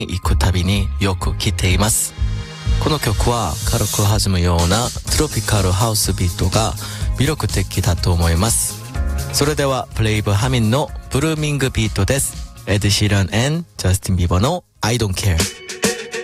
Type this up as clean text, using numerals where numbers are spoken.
行くたびによく聴いています。この曲は軽く弾むようなトロピカルハウスビートが魅力的だと思います。それではプレイブハミンのブルーミングビートです。エド・シーラン&ジャスティン・ビーバーのI Don't Care。